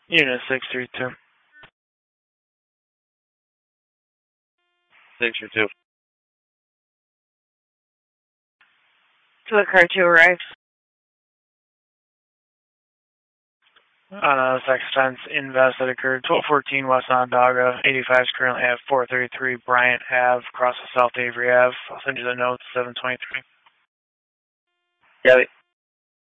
Unit 632. 632. To the car to arrive. Sex offense invest that occurred 1214 West Onondaga. 85 is currently at 433 Bryant Ave, across the South Avery Ave. I'll send you the notes, 723. Got it.